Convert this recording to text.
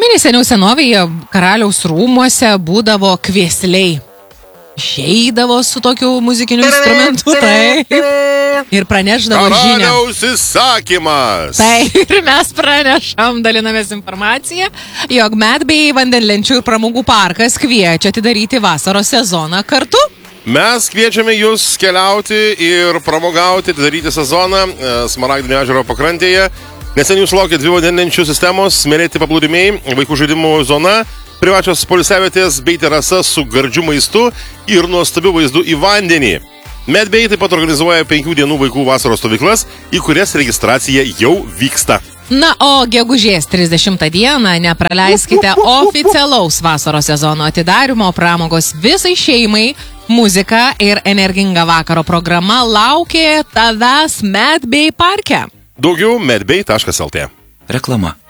Atsimeni, seniau senovėje karaliaus rūmuose būdavo kviesliai. Išeidavo su tokiu muzikiniu instrumentu, taip, ir pranešdavo žinią. Karaliaus įsakymas. Taip, ir mes pranešam, dalinamės informaciją, jog Medbay vandenlenčių ir pramogų parkas kviečia atidaryti vasaros sezoną kartu. Mes kviečiame jūs keliauti ir pramogauti, atidaryti sezoną Smaragdinio ežero pakrantėje. Neseniai jūs laukia 2 vandenlenčių sistemos, smėlėti paplūdimiai, vaikų žaidimų zona, privačios poilsiavietės bei terasa su gardžiu maistu ir nuostabiu vaizdu į vandenį. Medbay taip pat organizuoja 5 dienų vaikų vasaros stovyklas, į kurias registracija jau vyksta. Na, o gegužės 30 dieną nepraleiskite oficialaus vasaros sezono atidarimo, pramogos visai šeimai, muzika ir energinga vakaro programa laukia tavęs Medbay parke. Daugiau medbay.lt. Reklama.